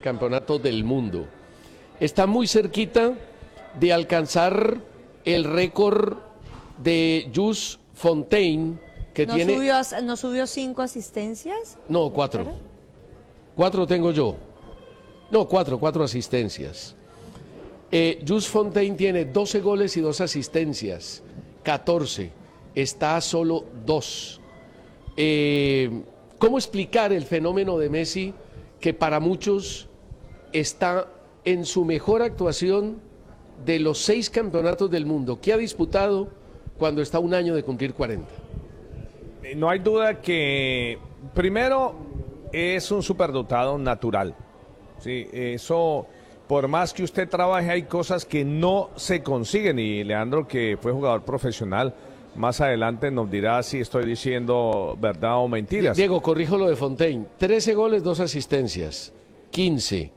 campeonato del mundo. Está muy cerquita de alcanzar el récord de Jules Fontaine, que tiene... ¿No subió 5 asistencias? No, 4. 4 tengo yo. No, 4 asistencias. Jules Fontaine tiene 12 goles y 2 asistencias. 14. Está a solo 2. ¿Cómo explicar el fenómeno de Messi, que para muchos está en su mejor actuación de los 6 campeonatos del mundo que ha disputado cuando está a un año de cumplir 40? No hay duda que, primero, es un superdotado natural. Sí, eso, por más que usted trabaje, hay cosas que no se consiguen. Y Leandro, que fue jugador profesional, más adelante nos dirá si estoy diciendo verdad o mentiras. Diego, corrijo lo de Fontaine. 13 goles, 2 asistencias. 15.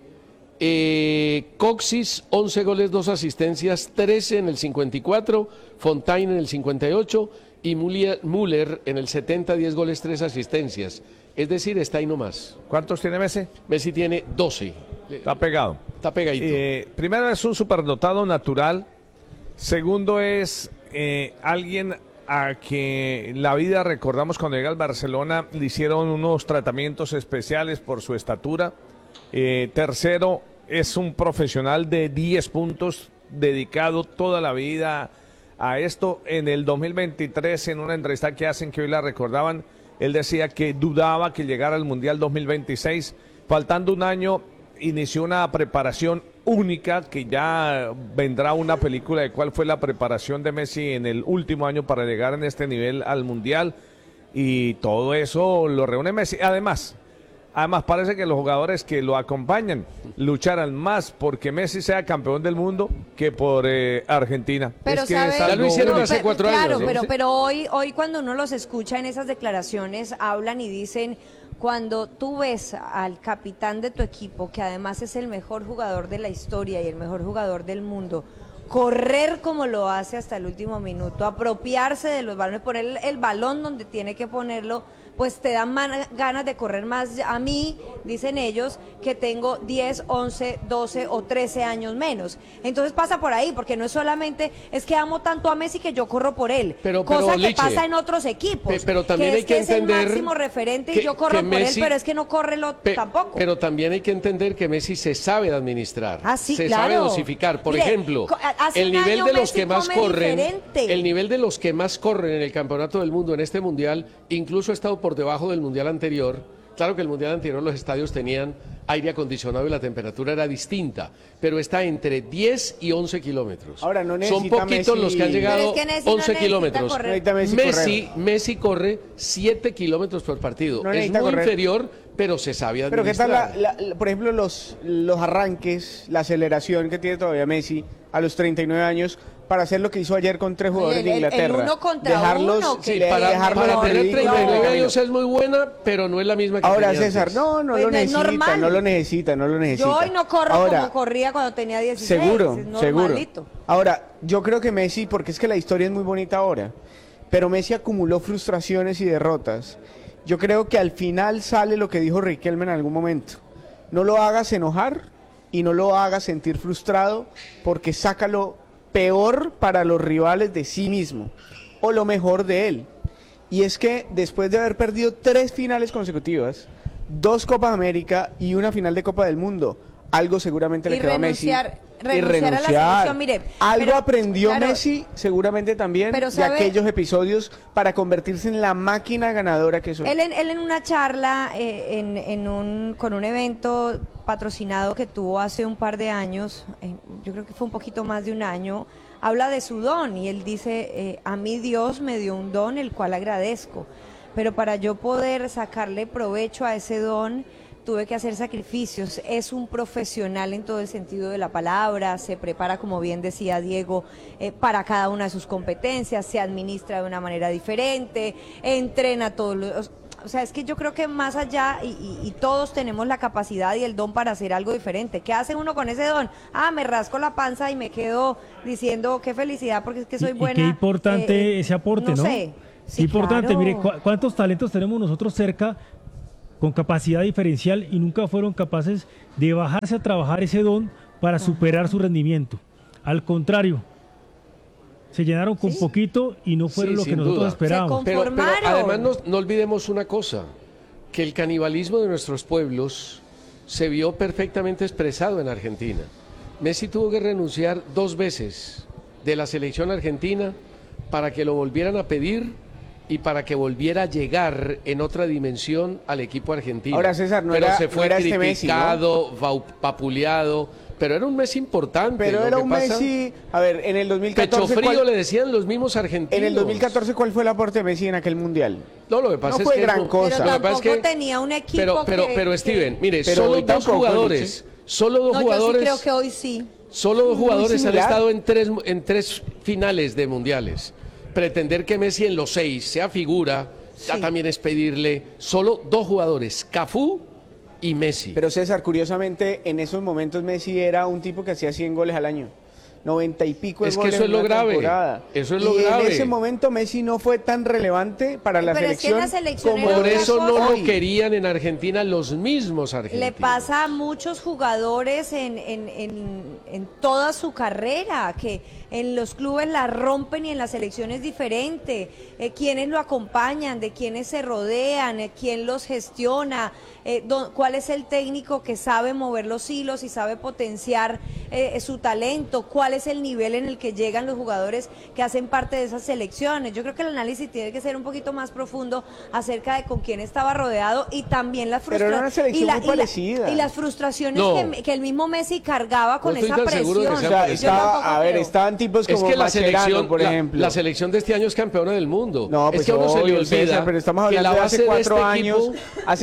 Coxis, 11 goles, 2 asistencias. 13 en el 54. Fontaine en el 58. Y Müller en el 70, 10 goles, 3 asistencias. Es decir, está ahí nomás. ¿Cuántos tiene Messi? Messi tiene 12. Está pegado. Está pegadito. Primero, es un superdotado natural. Segundo, es alguien a que la vida, recordamos cuando llega al Barcelona, le hicieron unos tratamientos especiales por su estatura. Tercero, es un profesional de 10 puntos, dedicado toda la vida a esto. En el 2023, en una entrevista que hacen, que hoy la recordaban, él decía que dudaba que llegara al Mundial 2026. Faltando un año, inició una preparación única, que ya vendrá una película de cuál fue la preparación de Messi en el último año para llegar en este nivel al Mundial. Y todo eso lo reúne Messi. Además, parece que los jugadores que lo acompañan lucharán más porque Messi sea campeón del mundo que por Argentina. Pero es que ¿sabe? Ya lo hicieron hace 4 claro, años. Claro, pero hoy cuando uno los escucha en esas declaraciones, hablan y dicen, cuando tú ves al capitán de tu equipo, que además es el mejor jugador de la historia y el mejor jugador del mundo, correr como lo hace hasta el último minuto, apropiarse de los balones, poner el balón donde tiene que ponerlo, pues te dan ganas de correr más. A mí, dicen ellos, que tengo 10, 11, 12 o 13 años menos. Entonces pasa por ahí, porque no es solamente, es que amo tanto a Messi que yo corro por él. Cosa que Liche, pasa en otros equipos. Pero también hay que entender es el máximo referente y yo corro por él, pero es que no corre tampoco. Pero también hay que entender que Messi se sabe administrar, sí, se claro. sabe dosificar. Por ejemplo, el nivel de los que más corren, el nivel de los que más corren en el campeonato del mundo en este mundial, incluso ha estado por debajo del mundial anterior. Claro que el mundial anterior los estadios tenían aire acondicionado y la temperatura era distinta, pero está entre 10 y 11 kilómetros. Ahora, no son poquitos Messi, los que han llegado no 11 kilómetros. Messi corre 7 kilómetros por partido. Es muy inferior, pero se sabe administrar. Pero ¿qué tal, por ejemplo, los arranques, la aceleración que tiene todavía Messi a los 39 años para hacer lo que hizo ayer con 3 jugadores de Inglaterra? El uno contra uno. Para tener 39 años es muy buena, pero no es la misma que ahora, tenía César, antes. no lo necesita. Yo hoy no corro como corría cuando tenía 16. Seguro. Ahora, yo creo que Messi, porque es que la historia es muy bonita ahora, pero Messi acumuló frustraciones y derrotas. Yo creo que al final sale lo que dijo Riquelme en algún momento. No lo hagas enojar y no lo hagas sentir frustrado, porque saca lo peor para los rivales de sí mismo, o lo mejor de él. Y es que después de haber perdido 3 finales consecutivas, 2 Copas América y una final de Copa del Mundo, algo seguramente le quedó a Messi. Renunciar a la selección, mire. Algo aprendió Messi seguramente también de aquellos episodios para convertirse en la máquina ganadora que es hoy. Él en una charla con un evento patrocinado que tuvo hace un par de años, yo creo que fue un poquito más de un año, habla de su don y él dice, a mí Dios me dio un don el cual agradezco, pero para yo poder sacarle provecho a ese don tuve que hacer sacrificios. Es un profesional en todo el sentido de la palabra, se prepara, como bien decía Diego, para cada una de sus competencias, se administra de una manera diferente, entrena todos los... O sea, es que yo creo que más allá, y todos tenemos la capacidad y el don para hacer algo diferente. ¿Qué hace uno con ese don? Me rasco la panza y me quedo diciendo qué felicidad porque es que soy buena. Y qué importante ese aporte, ¿no? Sé. Sí, importante, claro. mire, ¿cuántos talentos tenemos nosotros cerca con capacidad diferencial y nunca fueron capaces de bajarse a trabajar ese don para superar su rendimiento. Al contrario, se llenaron con poquito y no fueron lo que nosotros esperábamos. Pero además no olvidemos una cosa, que el canibalismo de nuestros pueblos se vio perfectamente expresado en Argentina. Messi tuvo que renunciar 2 veces de la selección argentina para que lo volvieran a pedir y para que volviera a llegar en otra dimensión al equipo argentino. Ahora, César, se fue criticado, vapuleado, pero era un Messi importante. Pero era un Messi, a ver, en el 2014... Pecho frío le decían los mismos argentinos. En el 2014, ¿cuál fue el aporte de Messi en aquel Mundial? No, lo que pasa no fue gran cosa. Pero tampoco tenía un equipo pero Steven, mire, solo 2 jugadores... Solo 2 jugadores... Yo sí creo que hoy sí. Solo 2 jugadores han estado en 3 finales de mundiales. Pretender que Messi en los 6 sea figura, ya también es pedirle. Solo 2 jugadores, Cafú y Messi. Pero César, curiosamente, en esos momentos Messi era un tipo que hacía 100 goles al año. 90 y pico de goles eso es lo grave. Temporada. Eso es lo grave. En ese momento Messi no fue tan relevante para la selección. Como por eso no lo querían en Argentina los mismos argentinos. Le pasa a muchos jugadores en toda su carrera, que en los clubes la rompen y en la selección es diferente. Quiénes lo acompañan, de quiénes se rodean, quién los gestiona, cuál es el técnico que sabe mover los hilos y sabe potenciar su talento, cuál es el nivel en el que llegan los jugadores que hacen parte de esas selecciones. Yo creo que el análisis tiene que ser un poquito más profundo acerca de con quién estaba rodeado y también las frustraciones y las frustraciones que el mismo Messi cargaba con esa presión. Estaban tipos como Mascherano, por ejemplo. La selección de este año es campeona del mundo. No, pues es que a uno se le olvida, César, pero estamos hablando de hace 4 años. Hace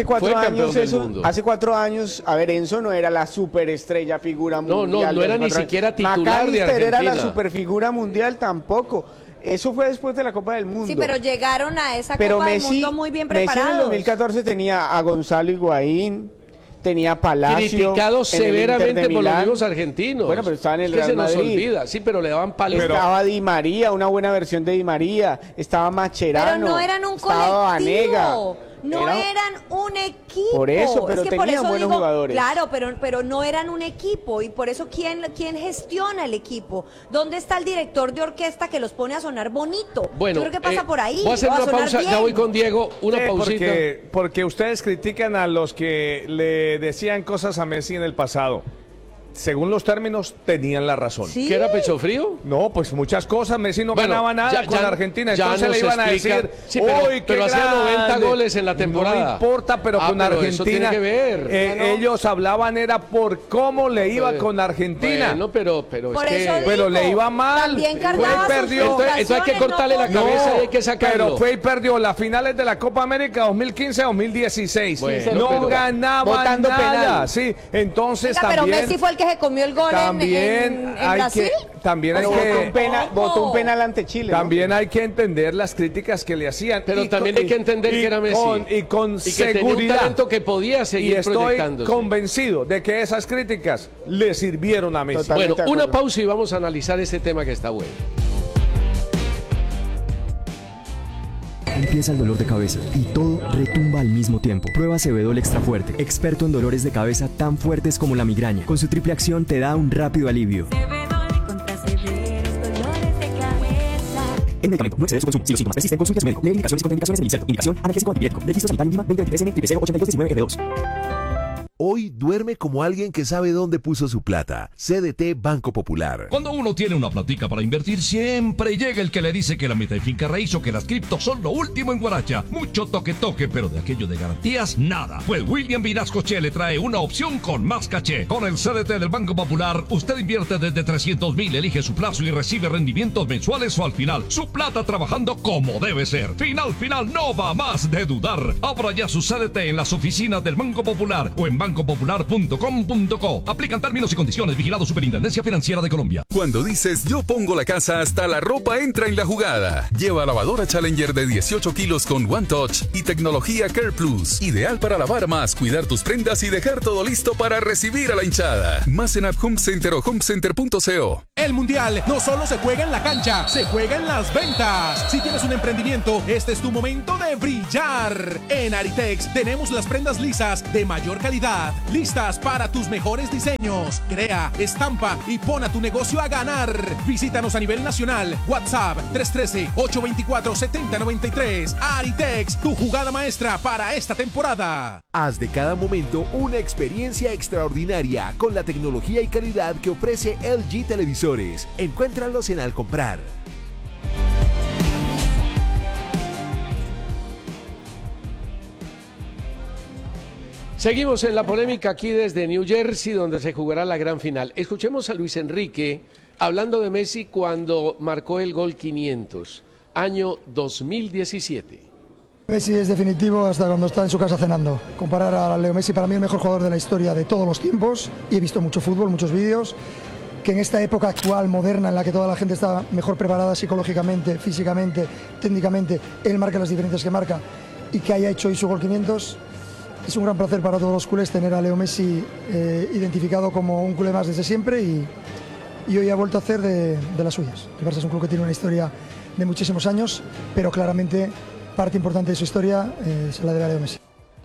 4 años, a ver, Enzo no era la superestrella figura mundial. No era ni siquiera titular de Argentina. Era la superfigura mundial tampoco. Eso fue después de la Copa del Mundo. Sí, pero llegaron a esa Copa del Mundo muy bien preparados. Messi en el 2014 tenía a Gonzalo Higuaín, tenía a Palacio. Criticado severamente por los mismos argentinos. Bueno, pero estaba en el Real Madrid. Se nos olvida, sí, pero le daban palos. Estaba Di María, una buena versión de Di María. Estaba Mascherano. Pero no eran un colectivo. Vanega. No eran un equipo. Por eso, pero tenían buenos jugadores. Claro, pero no eran un equipo. Y por eso, ¿quién gestiona el equipo? ¿Dónde está el director de orquesta que los pone a sonar bonito? Bueno, yo creo que pasa por ahí. Voy a hacer una pausa, ya voy con Diego, una pausita. Porque ustedes critican a los que le decían cosas a Messi en el pasado. Según los términos, tenían la razón. ¿Sí? ¿Qué era pecho frío? No, pues muchas cosas. Messi no ganaba nada con Argentina. Entonces le iban a decir, pero hacía 90 goles en la temporada. No importa, pero con Argentina. Eso tiene que ver. Ellos hablaban era por cómo le iba con Argentina. No, pero le iba mal. También cargaba perdió. Entonces hay que cortarle la cabeza y hay que sacarlo. Pero fue y perdió las finales de la Copa América 2015-2016. Bueno, no ganaba nada. Penal. Sí, entonces pero también. Messi fue el que se comió el gol en Brasil. Botó un penal ante Chile. También hay que entender las críticas que le hacían. Pero también hay que entender que era Messi. Y con que seguridad. Tenía un talento que podía seguir proyectándose. Estoy convencido de que esas críticas le sirvieron a Messi. Bueno, una pausa y vamos a analizar este tema que está bueno. Empieza el dolor de cabeza y todo retumba al mismo tiempo. Prueba Cebedol Extra Fuerte, experto en dolores de cabeza tan fuertes como la migraña. Con su triple acción te da un rápido alivio. Cebedol contra severos dolores de cabeza. El medicamento no excede su consumo. Si los síntomas persisten, consulte a su médico. Lee indicaciones y contraindicaciones del inserto. Indicación: analgésico antipirético. Registro sanitario mínima 2023N/8219F2. Hoy duerme como alguien que sabe dónde puso su plata. CDT Banco Popular. Cuando uno tiene una platica para invertir, siempre llega el que le dice que la meta de finca raíz o que las criptos son lo último en Guaracha. Mucho toque, pero de aquello de garantías, nada. Pues William Vinasco Che le trae una opción con más caché. Con el CDT del Banco Popular, usted invierte desde 300,000, elige su plazo y recibe rendimientos mensuales o al final. Su plata trabajando como debe ser. Final, no va más de dudar. Abra ya su CDT en las oficinas del Banco Popular o en bancopopular.com.co. Aplican términos y condiciones. Vigilado Superintendencia Financiera de Colombia. Cuando dices yo pongo la casa, hasta la ropa entra en la jugada. Lleva lavadora Challenger de 18 kilos con One Touch y tecnología Care Plus. Ideal para lavar más, cuidar tus prendas y dejar todo listo para recibir a la hinchada. Más en App Home Center o homecenter.co. El Mundial no solo se juega en la cancha, se juega en las ventas. Si tienes un emprendimiento, este es tu momento de brillar. En Aritex tenemos las prendas lisas de mayor calidad, listas para tus mejores diseños. Crea, estampa y pon a tu negocio a ganar. Visítanos a nivel nacional. WhatsApp 313-824-7093. Aritex, tu jugada maestra para esta temporada. Haz de cada momento una experiencia extraordinaria con la tecnología y calidad que ofrece LG Televisores. Encuéntralos en Al Comprar. Seguimos en la polémica aquí desde New Jersey, donde se jugará la gran final. Escuchemos a Luis Enrique hablando de Messi cuando marcó el gol 500, año 2017. Messi es definitivo hasta cuando está en su casa cenando. Comparar a Leo Messi, para mí el mejor jugador de la historia de todos los tiempos, y he visto mucho fútbol, muchos vídeos, que en esta época actual, moderna, en la que toda la gente está mejor preparada psicológicamente, físicamente, técnicamente, él marca las diferencias que marca, y que haya hecho hoy su gol 500, es un gran placer para todos los culés tener a Leo Messi identificado como un culé más desde siempre, y hoy ha vuelto a hacer de las suyas. El Barça es un club que tiene una historia de muchísimos años, pero claramente parte importante de su historia se la debe a Leo Messi.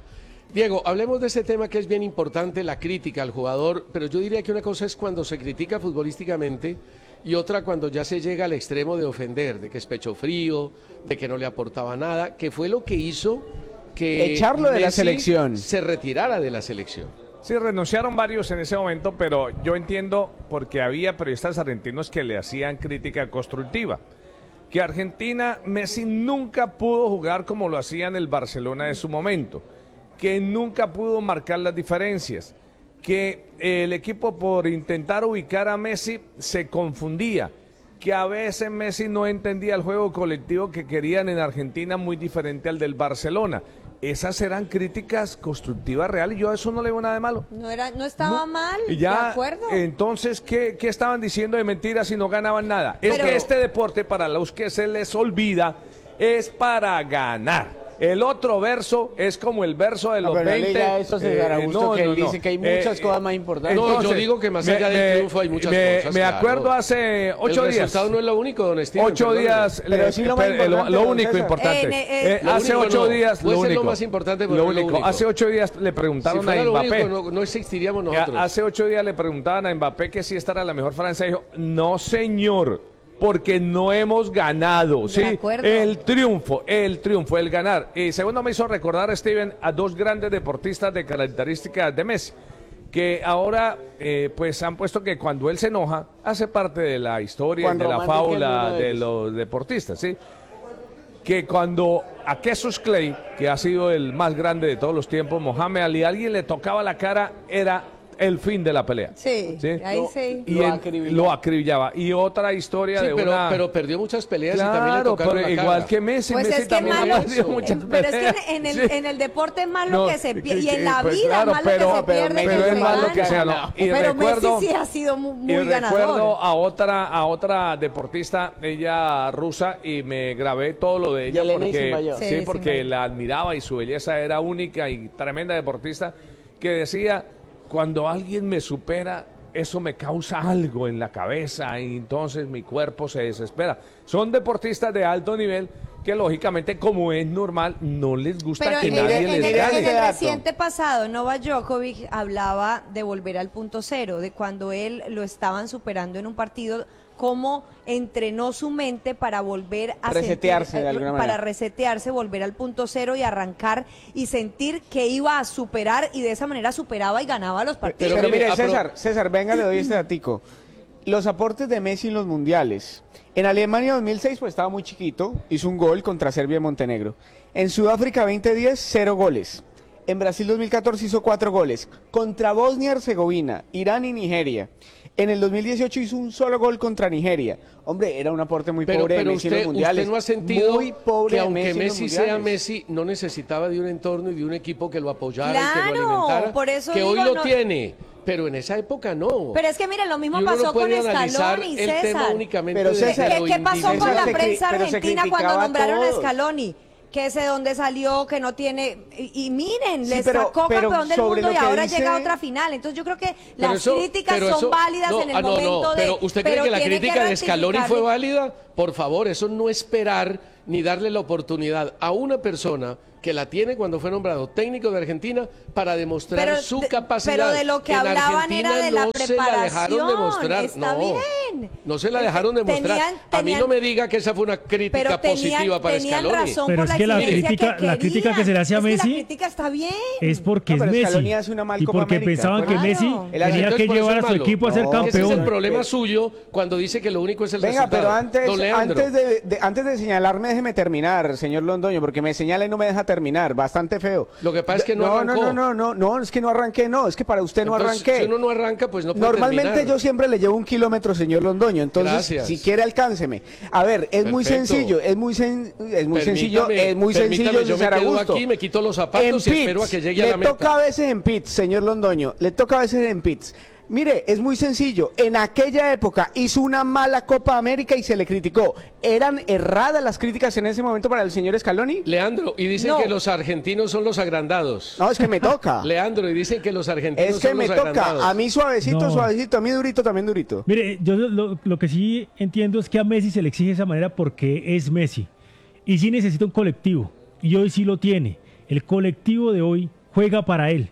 Diego, hablemos de ese tema que es bien importante, la crítica al jugador, pero yo diría que una cosa es cuando se critica futbolísticamente y otra cuando ya se llega al extremo de ofender, de que es pecho frío, de que no le aportaba nada, que fue lo que hizo que echarlo de la Messi selección, se retirara de la selección. Sí, renunciaron varios en ese momento, pero yo entiendo porque había periodistas argentinos que le hacían crítica constructiva. Que Argentina, Messi nunca pudo jugar como lo hacía en el Barcelona de su momento, que nunca pudo marcar las diferencias, que el equipo por intentar ubicar a Messi se confundía, que a veces Messi no entendía el juego colectivo que querían en Argentina muy diferente al del Barcelona. Esas eran críticas constructivas reales, yo a eso no le veo nada de malo. No estaba mal, ya, de acuerdo. Entonces, ¿qué estaban diciendo de mentiras si no ganaban nada? Es que este deporte, para los que se les olvida, es para ganar. El otro verso es como el verso de los 20. Eso César Augusto, que él dice que hay muchas cosas más importantes. No, yo digo que más allá del triunfo hay muchas cosas. Me acuerdo hace 8 días. El resultado no es lo único, don Steven. 8 días. Pero sí lo único importante. Hace 8 días, lo único. Lo más importante, lo único. Hace 8 días le preguntaron a Mbappé. No existiríamos nosotros. Hace 8 días le preguntaban a Mbappé que si esta era la mejor Francia. Dijo, no señor, porque no hemos ganado, ¿sí? El triunfo, el ganar. Y segundo me hizo recordar, Steven, a dos grandes deportistas de características de Messi, que ahora pues han puesto que cuando él se enoja, hace parte de la historia, de la fábula de los deportistas, ¿sí? Que cuando a Cassius Clay, que ha sido el más grande de todos los tiempos, Mohamed Ali, alguien le tocaba la cara, era el fin de la pelea. Sí, ahí sí. Y lo acribillaba. Y otra historia sí, de pero perdió muchas peleas, claro, y también le tocaron la cara. Igual que Messi. Pues Messi es que también malo, ha perdido muchas peleas. pero es que en el deporte es malo que se pierde, y en la vida es malo que se pierde. Pero es malo que sea, no. Y pero recuerdo, Messi sí ha sido muy ganador. Recuerdo a otra deportista, ella rusa, y me grabé todo lo de ella porque la admiraba y su belleza era única y tremenda deportista, que decía: cuando alguien me supera, eso me causa algo en la cabeza y entonces mi cuerpo se desespera. Son deportistas de alto nivel que lógicamente, como es normal, no les gusta que nadie les gane. En el reciente pasado, Novak Djokovic hablaba de volver al punto cero, de cuando él lo estaban superando en un partido, cómo entrenó su mente para volver a resetearse de alguna manera. Para resetearse, volver al punto cero y arrancar y sentir que iba a superar, y de esa manera superaba y ganaba los partidos. Pero mire, César, venga, le doy este datico. Los aportes de Messi en los mundiales. En Alemania 2006 pues estaba muy chiquito, hizo un gol contra Serbia y Montenegro. En Sudáfrica 2010, 0 goles. En Brasil 2014 hizo 4 goles. Contra Bosnia-Herzegovina, Irán y Nigeria. En el 2018 hizo un solo gol contra Nigeria. Hombre, era un aporte muy pobre de Messi en los mundiales. ¿Usted no ha sentido muy pobre que aunque Messi sea mundiales? Messi, no necesitaba de un entorno y de un equipo que lo apoyara y que lo Claro, alimentara? por eso que digo, hoy lo no- tiene, pero en esa época no. Pero es que mire, lo mismo Y uno pasó no puede con analizar Scaloni, el tema César. únicamente Pero de César, lo ¿Qué pasó con individual. la se prensa pero se argentina cuando criticaba a nombraron a todos. Scaloni? que ese dónde salió, que no tiene, y miren, Sí, le pero sacó campeón del sobre mundo lo y que ahora dice- llega a otra final. Entonces yo creo que Pero las eso- críticas pero son eso- válidas no, en el no, momento de... pero ¿usted cree que la tiene crítica de Scaloni fue rectificarle. válida? Por favor, eso no esperar ni darle la oportunidad a una persona que la tiene cuando fue nombrado técnico de Argentina para demostrar Pero su de- capacidad. pero de lo que En hablaban Argentina era de la no se la dejaron preparación, demostrar. está no, bien. no se la dejaron demostrar. A mí no me diga que esa fue una crítica Pero positiva para tenían Scaloni. razón Pero por es que la exigencia crítica que se le hace a Es que Messi la crítica está bien. es porque No, es pero Scaloni Messi hace una mal y Copa porque América, pensaban que claro. Messi El tenía Entonces, que por eso llevar a es su malo. equipo a ser No, campeón. Ese es el problema suyo cuando dice que lo único es el Venga, resultado. pero antes, Don Leandro. antes de señalarme, déjeme terminar, señor Londoño, porque me señala y no me deja terminar, bastante feo. Lo que pasa es que no arrancó. No, es que no arranqué, no, es que para usted no Entonces, arranqué. si uno no arranca, pues no puede Normalmente terminar. yo siempre le llevo 1 kilómetro, señor Londoño, entonces Gracias. si quiere alcánceme. A ver, es muy Perfecto. sencillo, es muy sencillo Permítame, de yo me Sara quedo Augusto. aquí, me quito los zapatos y En espero a pits, que llegue a la le toca meta. a veces en pits, señor Londoño, le toca a veces en pits. Mire, es muy sencillo. En aquella época hizo una mala Copa América y se le criticó. ¿Eran erradas las críticas en ese momento para el señor Scaloni? Leandro, y dicen No. que los argentinos son los agrandados. No, es que me toca. Leandro, y dicen que los argentinos Es que son me los toca. agrandados. A mí suavecito, No. suavecito. A mí durito, también durito. Mire, yo lo que sí entiendo es que a Messi se le exige de esa manera porque es Messi. Y sí necesita un colectivo. Y hoy sí lo tiene. El colectivo de hoy juega para él.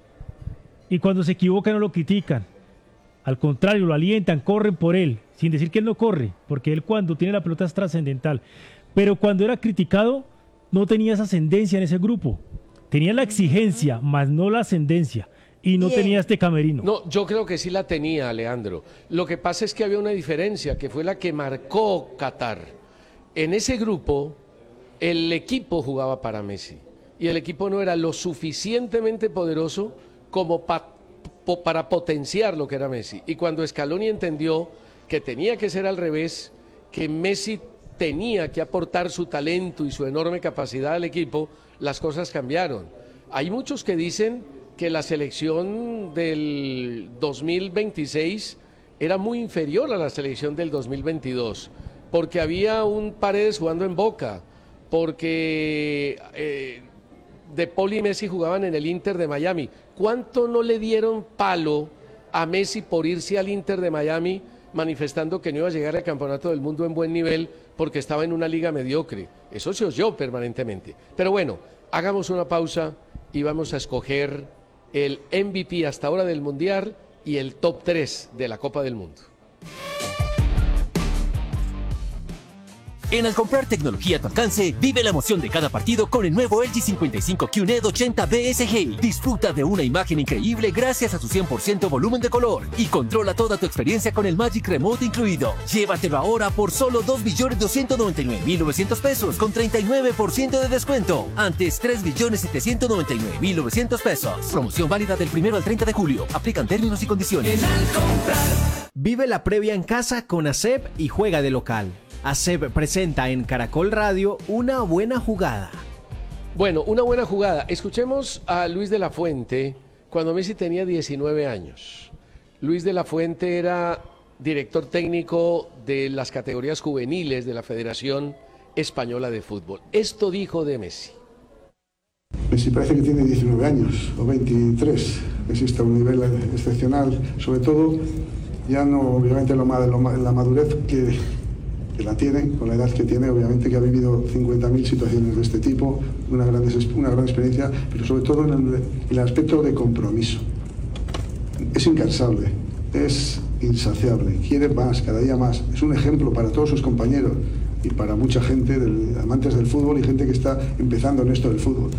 Y cuando se equivoca no lo critican. Al contrario, lo alientan, corren por él. Sin decir que él no corre, porque él cuando tiene la pelota es trascendental. Pero cuando era criticado, no tenía esa ascendencia en ese grupo. Tenía la exigencia, más no la ascendencia. Y no Bien. tenía este camerino. No, yo creo que sí la tenía, Leandro. Lo que pasa es que había una diferencia, que fue la que marcó Qatar. En ese grupo, el equipo jugaba para Messi. Y el equipo no era lo suficientemente poderoso como para potenciar lo que era Messi. Y cuando Scaloni entendió que tenía que ser al revés, que Messi tenía que aportar su talento y su enorme capacidad al equipo, las cosas cambiaron. Hay muchos que dicen que la selección del 2026 era muy inferior a la selección del 2022, porque había un Paredes jugando en Boca, porque De Paul y Messi jugaban en el Inter de Miami. ¿Cuánto no le dieron palo a Messi por irse al Inter de Miami manifestando que no iba a llegar al Campeonato del Mundo en buen nivel porque estaba en una liga mediocre? Eso se oyó permanentemente. Pero bueno, hagamos una pausa y vamos a escoger el MVP hasta ahora del Mundial y el top 3 de la Copa del Mundo. En al comprar tecnología a tu alcance, vive la emoción de cada partido con el nuevo LG 55 QNED 80 BSG. Disfruta de una imagen increíble gracias a su 100% volumen de color y controla toda tu experiencia con el Magic Remote incluido. Llévatelo ahora por solo 2.299.900 pesos con 39% de descuento. Antes 3.799.900 pesos. Promoción válida del 1 al 30 de julio. Aplican términos y condiciones. Vive la previa en casa con ASEP y juega de local. ASEP presenta en Caracol Radio Una Buena Jugada. Bueno, una buena jugada. Escuchemos a Luis de la Fuente cuando Messi tenía 19 años. Luis de la Fuente era director técnico de las categorías juveniles de la Federación Española de Fútbol. Esto dijo de Messi. Messi parece que tiene 19 años o 23. Messi está a un nivel excepcional. Sobre todo, ya no obviamente la madurez que la tiene, con la edad que tiene, obviamente que ha vivido 50.000 situaciones de este tipo, una gran experiencia, pero sobre todo en el aspecto de compromiso. Es incansable, es insaciable, quiere más, cada día más. Es un ejemplo para todos sus compañeros y para mucha gente, amantes del fútbol y gente que está empezando en esto del fútbol.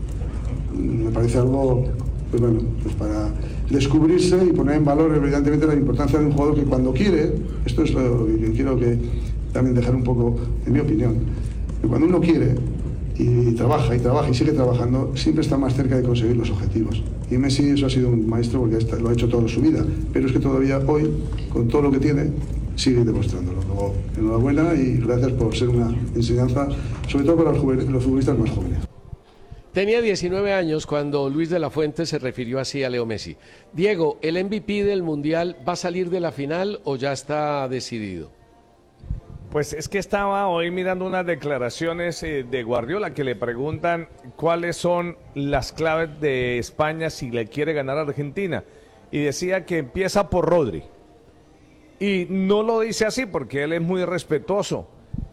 Me parece algo, pues bueno, pues para descubrirse y poner en valor evidentemente la importancia de un jugador que cuando quiere, esto es lo que quiero que también dejar un poco, en mi opinión, que cuando uno quiere y trabaja y sigue trabajando, siempre está más cerca de conseguir los objetivos. Y Messi eso ha sido un maestro porque lo ha hecho toda su vida, pero es que todavía hoy, con todo lo que tiene, sigue demostrándolo. Luego, enhorabuena y gracias por ser una enseñanza, sobre todo para los futbolistas más jóvenes. Tenía 19 años cuando Luis de la Fuente se refirió así a Leo Messi. Diego, ¿el MVP del Mundial va a salir de la final o ya está decidido? Pues es que estaba hoy mirando unas declaraciones de Guardiola que le preguntan cuáles son las claves de España si le quiere ganar a Argentina. Y decía que empieza por Rodri. Y no lo dice así porque él es muy respetuoso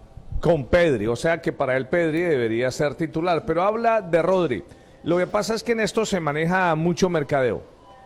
con Pedri. O sea que para él Pedri debería ser titular. Pero habla de Rodri. Lo que pasa es que en esto se maneja mucho mercadeo.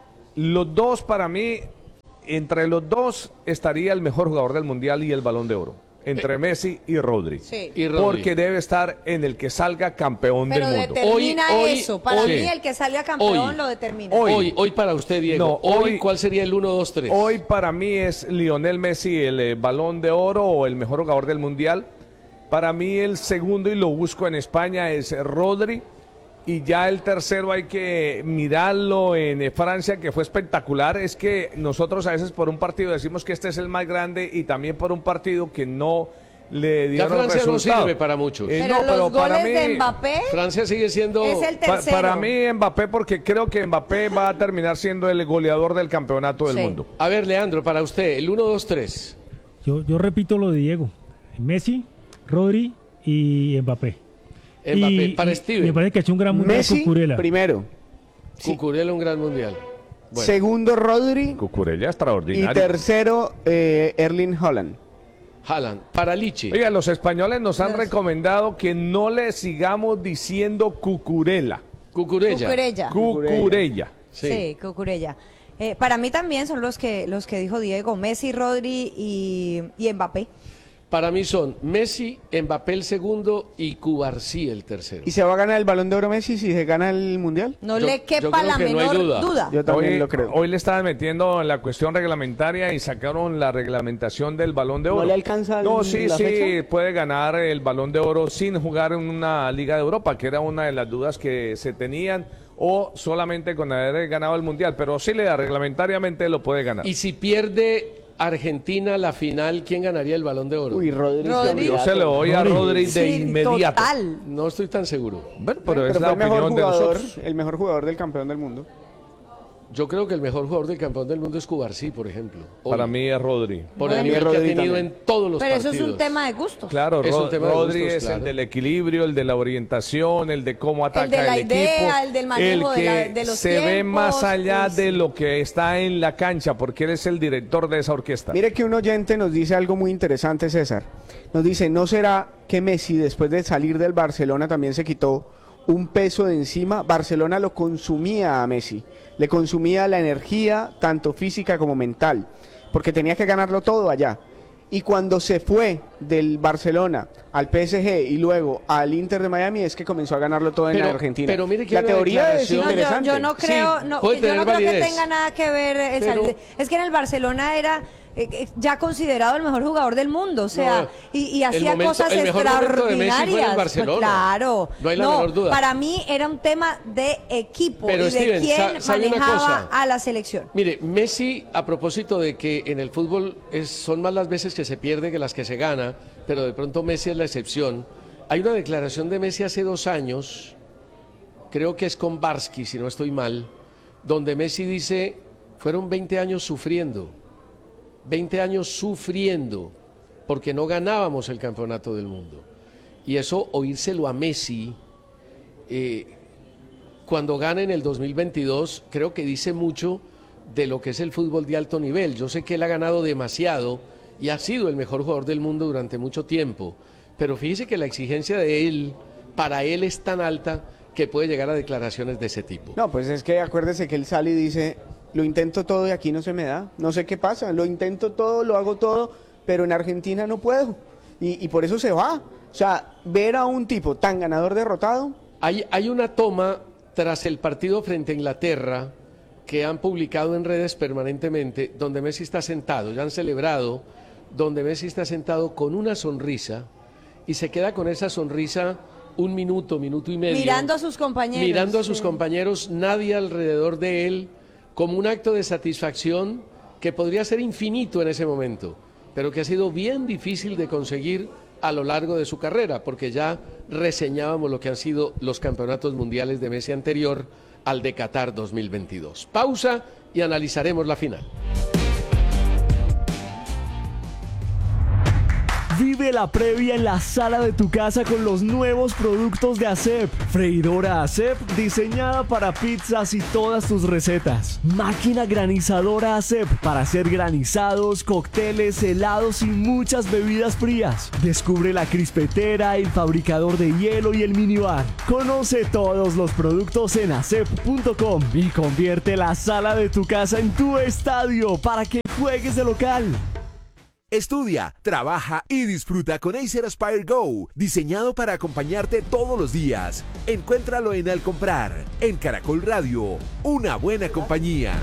Los dos, para mí, entre los dos estaría el mejor jugador del Mundial y el Balón de Oro. Entre Messi y Rodri. Sí. Y Rodri. Porque debe estar en el que salga campeón Pero del mundo. determina Hoy- eso. Para hoy- mí, el que salga campeón hoy- lo determina. Hoy para usted, Diego. No, hoy, hoy- ¿cuál sería el 1, 2, 3? Hoy para mí es Lionel Messi el Balón de Oro o el mejor jugador del Mundial. Para mí el segundo, y lo busco en España, es Rodri. Y ya el tercero hay que mirarlo en Francia, que fue espectacular. Es que nosotros a veces por un partido decimos que este es el más grande y también por un partido que no le Ya dieron Francia no resultado. sirve para muchos. Pero no, los para goles mí, de Mbappé Francia sigue siendo... es el tercero. para mí Mbappé, porque creo que Mbappé va a terminar siendo el goleador del campeonato del Sí. mundo. A ver, Leandro, para usted, el 1, 2, 3. Yo repito lo de Diego. Messi, Rodri y Mbappé. Mbappé. Para Steven. Me parece que ha hecho un gran mundial Messi Cucurella. primero. Cucurella un gran mundial. Bueno. Segundo, Rodri. Cucurella Y extraordinario. tercero, Erling Haaland. Haaland. Para Lichi. Oiga, los españoles nos han recomendado que no le sigamos diciendo Cucurella. Cucurella. Cucurella. Cucurella. Sí, Cucurella. Para mí también son los que dijo Diego, Messi, Rodri y Mbappé. Para mí son Messi, Mbappé el segundo y Cubarsí el tercero. ¿Y se va a ganar el Balón de Oro Messi si se gana el Mundial? No Yo- le yo quepa creo la que no hay menor duda. Yo también Hoy, lo creo. hoy le estaban metiendo en la cuestión reglamentaria y sacaron la reglamentación del Balón de ¿No Oro. le alcanza No, la sí, fecha? puede ganar el Balón de Oro sin jugar en una Liga de Europa, que era una de las dudas que se tenían, o solamente con haber ganado el Mundial, pero sí le da reglamentariamente lo puede ganar. Y si pierde Argentina la final, ¿quién ganaría el Balón de Oro? Uy, Rodri. Rodri. Yo se lo doy a Rodri de Sí, inmediato. total. No estoy tan seguro. Bueno, Pero es la fue el mejor opinión de jugador, nosotros. el mejor jugador del campeón del mundo. Yo creo que el mejor jugador del campeón del mundo es Cubarsí, por ejemplo. Hoy. Para mí es Rodri. Por el Bueno. nivel que ha Rodri tenido también. en todos los Pero eso partidos. es un tema de gustos. Claro, Es un tema de Rodri gustos, es claro. el del equilibrio, el de la orientación, el de cómo ataca de la el idea, equipo, el del manejo el que de los se ve tiempos, más allá pues, de sí. lo que está en la cancha, porque él es el director de esa orquesta. Mire que un oyente nos dice algo muy interesante, César. Nos dice, ¿no será que Messi después de salir del Barcelona también se quitó un peso de encima? Barcelona lo consumía a Messi, le consumía la energía, tanto física como mental, porque tenía que ganarlo todo allá. Y cuando se fue del Barcelona al PSG y luego al Inter de Miami es que comenzó a ganarlo todo en Pero- la Argentina. pero mire que la hay una teoría es declaración- interesante. Yo no creo, Sí, no, puede yo tener no creo que validez. tenga nada que ver el Pero- salir. Es que en el Barcelona era ya considerado el mejor jugador del mundo, o sea, No, y el hacía momento- cosas el mejor momento de Messi fue en el extraordinarias. Barcelona. Claro, No hay la menor duda. para mí era un tema de equipo Pero, y de Steven, quién ¿sabe una manejaba cosa? a la selección. Mire, Messi, a propósito de que en el fútbol son más las veces que se pierde que las que se gana, pero de pronto Messi es la excepción. Hay una declaración de Messi hace 2 años, creo que es con Barsky, si no estoy mal, donde Messi dice, fueron 20 años sufriendo, 20 años sufriendo, porque no ganábamos el campeonato del mundo. Y eso, oírselo a Messi, cuando gana en el 2022, creo que dice mucho de lo que es el fútbol de alto nivel. Yo sé que él ha ganado demasiado y ha sido el mejor jugador del mundo durante mucho tiempo, pero fíjese que la exigencia de él, para él es tan alta que puede llegar a declaraciones de ese tipo. No, pues es que acuérdese que él sale y dice, lo intento todo y aquí no se me da. No sé qué pasa, lo intento todo, lo hago todo, pero en Argentina no puedo. Y por eso se va. O sea, ver a un tipo tan ganador derrotado. Hay una toma tras el partido frente a Inglaterra que han publicado en redes permanentemente, donde Messi está sentado, ya han celebrado, donde Messi está sentado con una sonrisa y se queda con esa sonrisa 1 minuto, minuto y medio. Mirando a sus compañeros. Mirando a sus sí. compañeros, nadie alrededor de él, como un acto de satisfacción que podría ser infinito en ese momento, pero que ha sido bien difícil de conseguir a lo largo de su carrera, porque ya reseñábamos lo que han sido los campeonatos mundiales de Messi anterior al de Qatar 2022. Pausa y analizaremos la final. Vive la previa en la sala de tu casa con los nuevos productos de ASEP. Freidora ASEP diseñada para pizzas y todas tus recetas. Máquina granizadora ASEP para hacer granizados, cócteles, helados y muchas bebidas frías. Descubre la crispetera, el fabricador de hielo y el minibar. Conoce todos los productos en asep.com y convierte la sala de tu casa en tu estadio para que juegues de local. Estudia, trabaja y disfruta con Acer Aspire Go, diseñado para acompañarte todos los días. Encuéntralo en Al Comprar, en Caracol Radio, una buena compañía.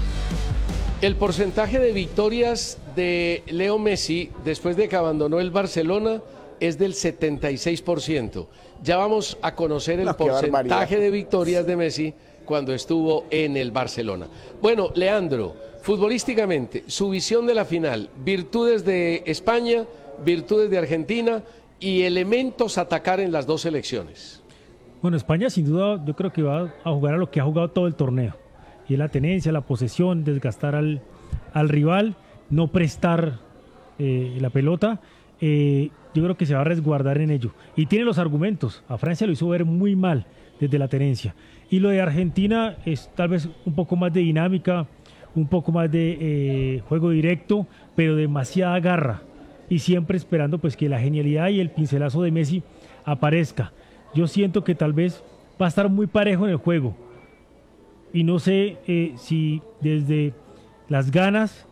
El porcentaje de victorias de Leo Messi después de que abandonó el Barcelona es del 76%. Ya vamos a conocer el porcentaje de victorias de Messi cuando estuvo en el Barcelona. Bueno, Leandro, futbolísticamente, su visión de la final, virtudes de España, virtudes de Argentina y elementos a atacar en las dos selecciones. Bueno, España sin duda yo creo que va a jugar a lo que ha jugado todo el torneo. Y es la tenencia, la posesión, desgastar al rival, no prestar la pelota. Yo creo que se va a resguardar en ello. Y tiene los argumentos. A Francia lo hizo ver muy mal desde la tenencia. Y lo de Argentina es tal vez un poco más de dinámica, un poco más de juego directo, pero demasiada garra. Y siempre esperando pues que la genialidad y el pincelazo de Messi aparezca. Yo siento que tal vez va a estar muy parejo en el juego. Y no sé si desde las ganas,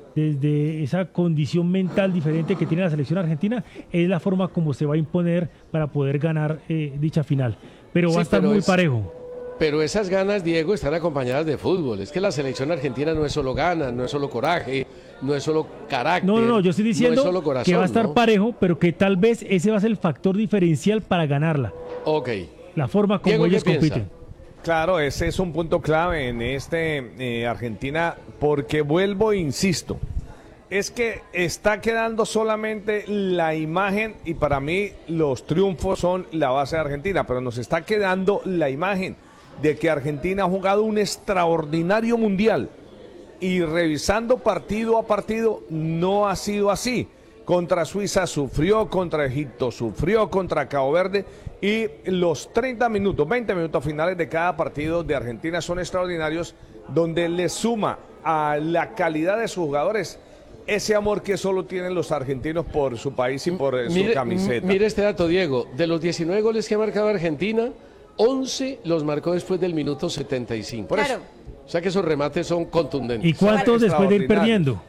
desde esa condición mental diferente que tiene la selección argentina, es la forma como se va a imponer para poder ganar dicha final. Pero va a estar muy parejo. Pero esas ganas, Diego, están acompañadas de fútbol. Es que la selección argentina no es solo ganas, no es solo coraje, no es solo carácter. No, yo estoy diciendo no es solo corazón, que va a estar ¿no? parejo, pero que tal vez ese va a ser el factor diferencial para ganarla. Ok. La forma como Diego, ellos ¿qué piensa? compiten. Claro, ese es un punto clave en Argentina, porque vuelvo e insisto, es que está quedando solamente la imagen, y para mí los triunfos son la base de Argentina, pero nos está quedando la imagen de que Argentina ha jugado un extraordinario mundial, y revisando partido a partido no ha sido así. Contra Suiza sufrió, contra Egipto sufrió, contra Cabo Verde, y los 30 minutos, 20 minutos finales de cada partido de Argentina son extraordinarios, donde le suma a la calidad de sus jugadores ese amor que solo tienen los argentinos por su país y por su camiseta. Mire este dato, Diego. De los 19 goles que ha marcado Argentina, 11 los marcó después del minuto 75. Claro. O sea que esos remates son contundentes. ¿Y cuántos después de ir perdiendo?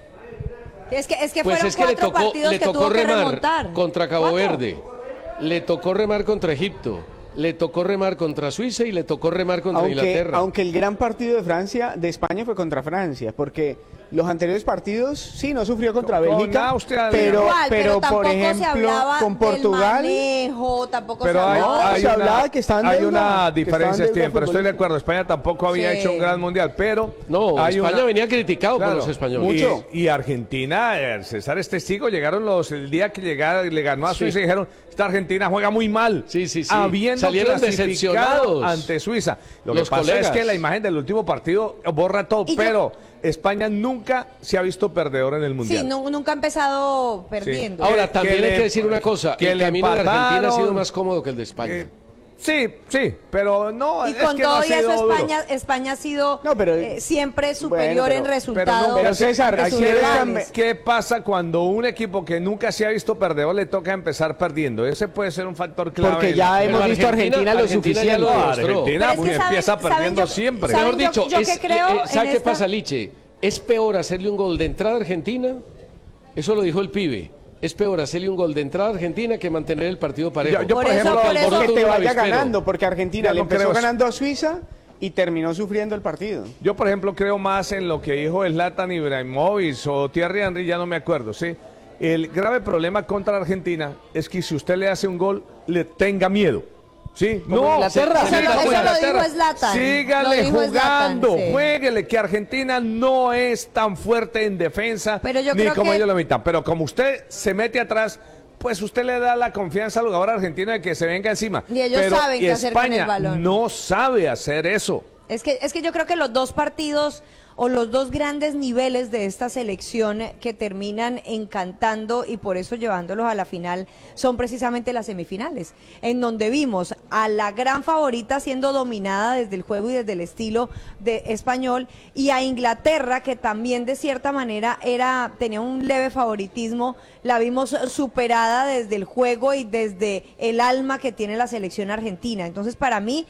Es que Pues fueron es que le 4 partidos le que tocó tuvo que remar remontar. contra Cabo 4. Verde, le tocó remar contra Egipto, le tocó remar contra Suiza y le tocó remar contra Inglaterra. Aunque el gran partido de España fue contra Francia, porque los anteriores partidos sí no sufrió contra Bélgica, pero por ejemplo con Portugal Tampoco pero se hablaba que estaban hay una diferencia siempre, estoy de acuerdo. España tampoco había hecho un gran mundial, pero España venía criticado por los españoles. Mucho. Y Argentina, César es testigo, llegaron el día que le ganó a Suiza y dijeron, esta Argentina juega muy mal. Habiendo salieron clasificado decepcionados ante Suiza. Lo los que pasa colegas. es que la imagen del último partido borra todo, pero España nunca se ha visto perdedor en el mundial. Sí, nunca ha empezado perdiendo. Ahora, también hay que decir una cosa, que el le camino de Argentina ha sido empataron, más cómodo que el de España. Sí, pero no, Y es con que no todo ha y eso sido duro. España ha sido siempre superior Bueno, en resultados. Pero César, de sus rivales. ¿qué pasa cuando un equipo que nunca se ha visto perdedor le toca empezar perdiendo? Ese puede ser un factor clave. Porque ya hemos visto a Argentina lo suficiente. Argentina empieza perdiendo siempre. Mejor dicho, ¿sabe qué esta... pasa, Liche? Es peor hacerle un gol de entrada a Argentina, eso lo dijo el pibe. Es peor hacerle un gol de entrada a Argentina que mantener el partido parejo. Yo por ejemplo, que te vaya ganando, porque Argentina le empezó ganando a Suiza y terminó sufriendo el partido. Yo, por ejemplo, creo más en lo que dijo Zlatan Ibrahimovic o Thierry Henry, ya no me acuerdo, ¿sí? El grave problema contra Argentina es que si usted le hace un gol, le tenga miedo. ¿Sí? No, Inglaterra. Eso lo dijo Zlatan. Sígale jugando, Zlatan, sí. juéguele, que Argentina no es tan fuerte en defensa ni como ellos lo imitan. Pero como usted se mete atrás, pues usted le da la confianza al jugador argentino de que se venga encima. Y ellos saben qué hacer con el balón. No sabe hacer eso. Es que yo creo que los dos partidos o los dos grandes niveles de esta selección que terminan encantando y por eso llevándolos a la final son precisamente las semifinales, en donde vimos a la gran favorita siendo dominada desde el juego y desde el estilo de español, y a Inglaterra, que también de cierta manera tenía un leve favoritismo, la vimos superada desde el juego y desde el alma que tiene la selección argentina. Entonces, para mí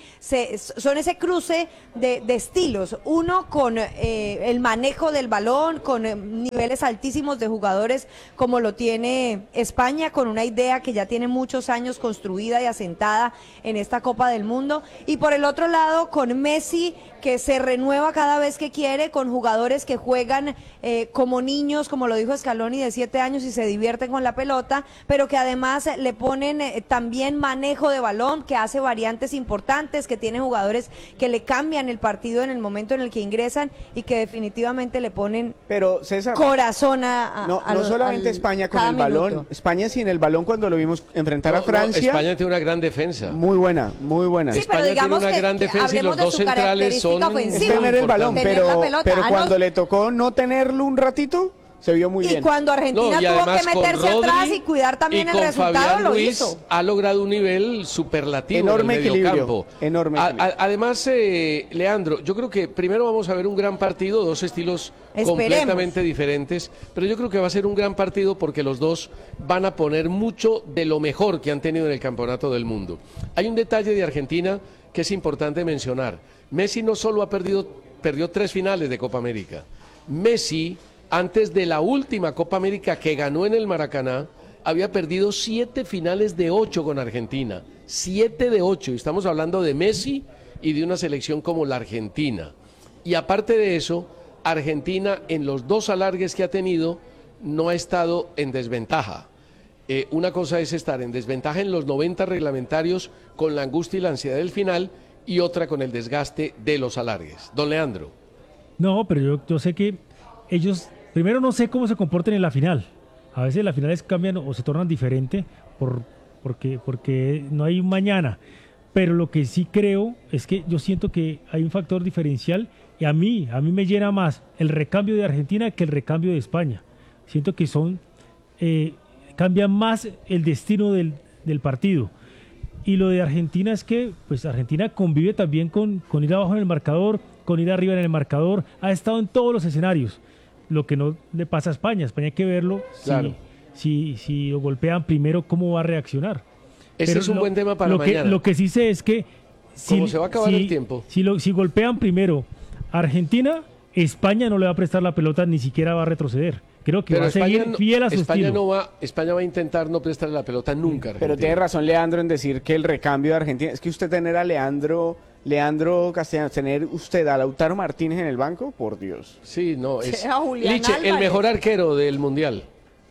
son ese cruce de estilos, uno con el manejo del balón, con niveles altísimos de jugadores como lo tiene España, con una idea que ya tiene muchos años construida y asentada en esta Copa del Mundo, y por el otro lado con Messi, que se renueva cada vez que quiere, con jugadores que juegan como niños, como lo dijo Scaloni, de 7 años y se divierten con la pelota, pero que además le ponen también manejo de balón, que hace variantes importantes, que tiene jugadores que le cambian el partido en el momento en el que ingresan y que definitivamente le ponen César, corazón no solamente España con el balón, España sin el balón cuando lo vimos enfrentar a Francia. España tiene una gran defensa. Muy buena. Sí, España tiene una gran defensa y los dos centrales son es tener el balón, pero cuando le tocó no tenerlo un ratito, se vio muy bien. Y cuando Argentina tuvo que meterse atrás y cuidar también el resultado, Fabián lo Ruiz hizo. Ha logrado un nivel superlativo enorme en el mediocampo. Enorme equilibrio. Además, Leandro, yo creo que primero vamos a ver un gran partido, dos estilos completamente diferentes, pero yo creo que va a ser un gran partido porque los dos van a poner mucho de lo mejor que han tenido en el Campeonato del Mundo. Hay un detalle de Argentina que es importante mencionar. Messi no solo perdió 3 finales de Copa América. Messi, antes de la última Copa América que ganó en el Maracaná, había perdido 7 finales de 8 con Argentina. 7 de 8. Y estamos hablando de Messi y de una selección como la Argentina. Y aparte de eso, Argentina en los 2 alargues que ha tenido no ha estado en desventaja. Una cosa es estar en desventaja en los 90 reglamentarios con la angustia y la ansiedad del final, y otra con el desgaste de los alargues. Don Leandro. No, pero yo sé que ellos, primero no sé cómo se comportan en la final. A veces las finales cambian o se tornan diferente porque no hay un mañana. Pero lo que sí creo es que yo siento que hay un factor diferencial y a mí me llena más el recambio de Argentina que el recambio de España. Siento que cambian más el destino del partido. Y lo de Argentina es que pues Argentina convive también con ir abajo en el marcador, con ir arriba en el marcador, ha estado en todos los escenarios, lo que no le pasa a España. España hay que verlo, claro. si lo golpean primero, cómo va a reaccionar. Ese es un buen tema para mañana. Lo que sí sé es que ¿cómo se va a acabar el tiempo? Si golpean primero a Argentina, España no le va a prestar la pelota, ni siquiera va a retroceder. Creo que va a seguir fiel a su estilo. España va a intentar no prestarle la pelota nunca a Argentina. Pero tiene razón Leandro en decir que el recambio de Argentina, es que usted tener a Leandro Castellanos, tener usted a Lautaro Martínez en el banco, por Dios. Sí, no, es Liche, el mejor arquero del Mundial.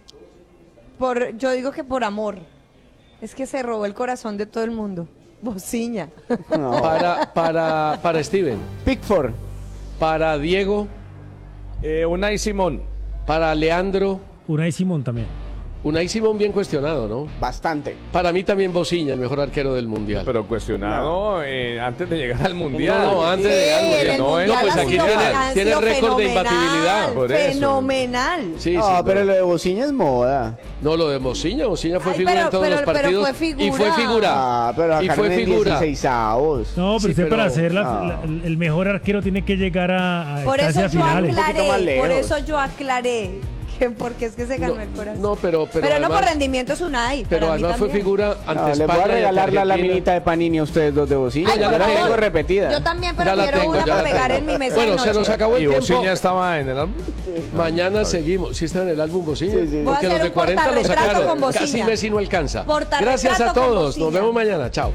Yo digo que por amor. Es que se robó el corazón de todo el mundo. Bociña. No. Para Steven. Pickford. Para Diego. Unai Simón. Para Leandro. Unai Simón también. Unai Simón bien cuestionado, ¿no? Bastante. Para mí también Bociña, el mejor arquero del Mundial. Pero cuestionado antes de llegar al Mundial. No, antes de llegar al Mundial. No, pues aquí tiene récord de imbatibilidad. Fenomenal. Sí, pero lo de Bociña es moda. No, lo de Bociña fue figura en todos los partidos. Y fue figura. Pero fue figura. No, pero usted para ser el mejor arquero tiene que llegar a instancias finales. Por eso yo aclaré. Porque es que se calmó el corazón. No, pero además, no por rendimiento es Unai. Pero además fue figura ante España. Les voy a regalar la laminita de Panini a ustedes dos de Bociña. Ya la tengo repetida. Yo también, pero quiero una para pegar en mi mesa. Bueno, se nos acabó el tiempo. ¿Y Bociña estaba en el álbum? Mañana seguimos. ¿Sí está en el álbum Bociña? Sí. Porque los de 40 lo sacaron. Casi Messi no alcanza. Gracias a todos. Nos vemos mañana. Chao.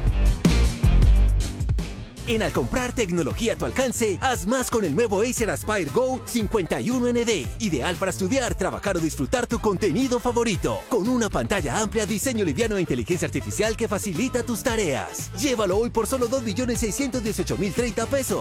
Al comprar tecnología a tu alcance, haz más con el nuevo Acer Aspire Go 51ND. Ideal para estudiar, trabajar o disfrutar tu contenido favorito. Con una pantalla amplia, diseño liviano e inteligencia artificial que facilita tus tareas. Llévalo hoy por solo $2.618.030.